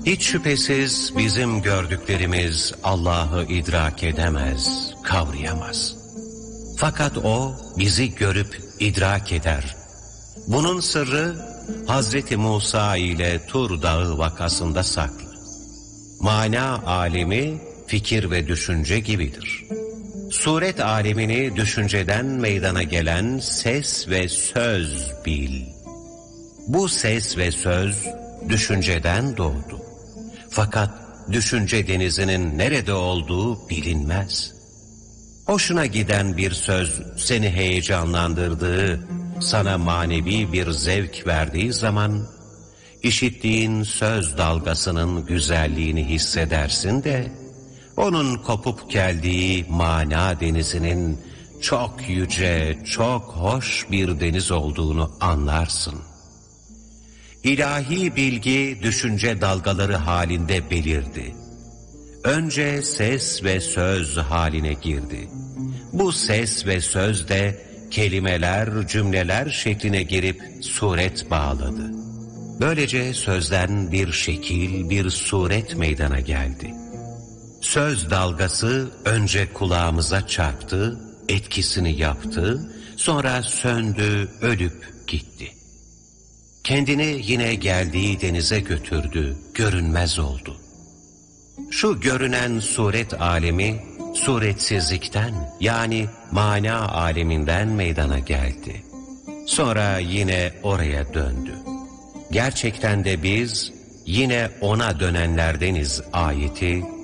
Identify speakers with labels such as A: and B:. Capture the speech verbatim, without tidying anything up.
A: Hiç şüphesiz bizim gördüklerimiz Allah'ı idrak edemez, kavrayamaz. Fakat O bizi görüp idrak eder. Bunun sırrı Hazreti Musa ile Tur Dağı vakasında saklı. Mana alemi fikir ve düşünce gibidir. Suret alemini düşünceden meydana gelen ses ve söz bil. Bu ses ve söz düşünceden doğdu. Fakat düşünce denizinin nerede olduğu bilinmez. Hoşuna giden bir söz seni heyecanlandırdığı, sana manevi bir zevk verdiği zaman, işittiğin söz dalgasının güzelliğini hissedersin de, onun kopup geldiği mana denizinin çok yüce, çok hoş bir deniz olduğunu anlarsın. İlahi bilgi düşünce dalgaları halinde belirdi. Önce ses ve söz haline girdi. Bu ses ve söz de kelimeler, cümleler şekline girip suret bağladı. Böylece sözden bir şekil, bir suret meydana geldi. Söz dalgası önce kulağımıza çarptı, etkisini yaptı, sonra söndü, ölüp gitti. Kendini yine geldiği denize götürdü, görünmez oldu. Şu görünen suret alemi, suretsizlikten yani mana aleminden meydana geldi. Sonra yine oraya döndü. Gerçekten de biz yine ona dönenlerdeniz ayeti